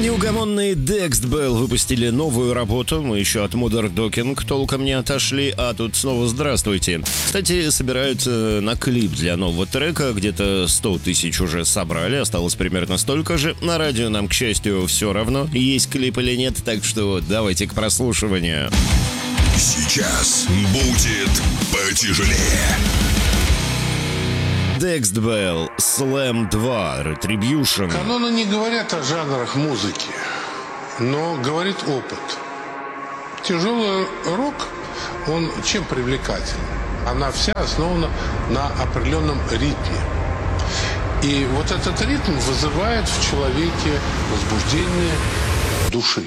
Неугомонные Dextbell выпустили новую работу. Мы еще от Modern Talking толком не отошли, а тут снова здравствуйте. Кстати, собираются на клип для нового трека. Где-то 100 тысяч уже собрали, осталось примерно столько же. На радио нам, к счастью, все равно, есть клип или нет, так что давайте к прослушиванию. Сейчас будет потяжелее. Dextbell, Slam 2, Retribution. Каноны не говорят о жанрах музыки, но говорит опыт. Тяжелый рок, он чем привлекателен? Она вся основана на определенном ритме. И вот этот ритм вызывает в человеке возбуждение души.